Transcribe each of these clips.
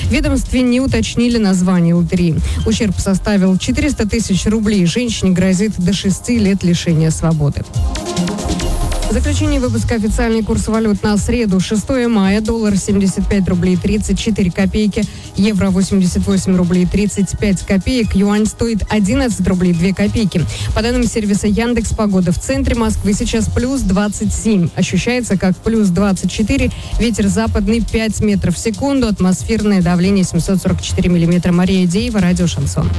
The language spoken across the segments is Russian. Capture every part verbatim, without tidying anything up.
В ведомстве не уточнили название лотереи. Ущерб составил четыреста тысяч рублей. Женщине грозит до шести лет лишения свободы. Заключение выпуска. Официальный курс валют на среду, шестое мая. Доллар семьдесят пять рублей тридцать четыре копейки. Евро восемьдесят восемь рублей тридцать пять копеек. Юань стоит одиннадцать рублей две копейки. По данным сервиса Яндекс Погода, в центре Москвы сейчас плюс двадцать семь. Ощущается как плюс двадцать четыре. Ветер западный пять метров в секунду. Атмосферное давление семьсот сорок четыре миллиметра. Мария Деева, радио «Шансон».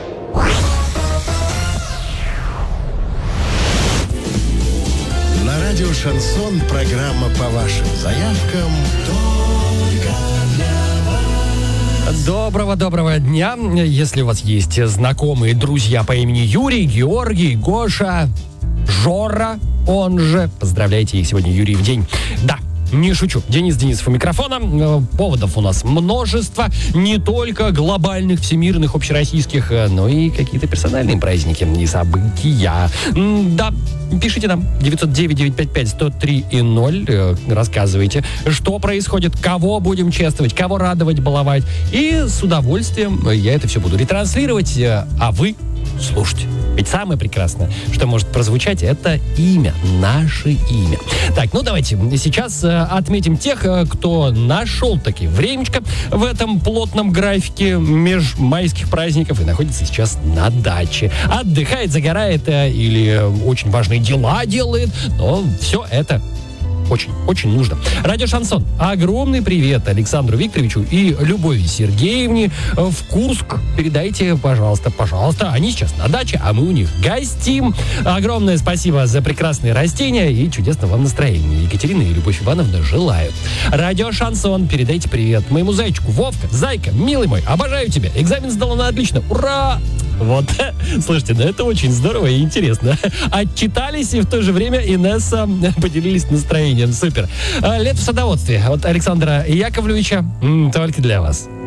Радио «Шансон», программа по вашим заявкам только для вас. Доброго-доброго дня. Если у вас есть знакомые друзья по имени Юрий, Георгий, Гоша, Жора, он же, поздравляйте их сегодня, Юрий, в день. Да. Не шучу. Денис Денисов у микрофона. Поводов у нас множество. Не только глобальных, всемирных, общероссийских, но и какие-то персональные праздники и события. Да, пишите нам. девятьсот девять девятьсот пятьдесят пять сто три и ноль. Рассказывайте, что происходит, кого будем чествовать, кого радовать, баловать. И с удовольствием я это все буду ретранслировать, а вы слушайте. Ведь самое прекрасное, что может прозвучать, это имя, наше имя. Так, ну давайте сейчас э, отметим тех, э, кто нашел таки времечко в этом плотном графике межмайских праздников и находится сейчас на даче. Отдыхает, загорает э, или э, очень важные дела делает, но все это очень, очень нужно. Радио «Шансон». Огромный привет Александру Викторовичу и Любови Сергеевне в Курск. Передайте, пожалуйста, пожалуйста. Они сейчас на даче, а мы у них гостим. Огромное спасибо за прекрасные растения и чудесного вам настроения. Екатерина и Любовь Ивановна желают. Радио «Шансон». Передайте привет моему зайчику. Вовка, зайка, милый мой, обожаю тебя. Экзамен сдала на отлично. Ура! Вот, слушайте, ну это очень здорово и интересно. Отчитались и в то же время Инесса поделились настроением. Супер. Лето в садоводстве от Александра Яковлевича. М, только для вас.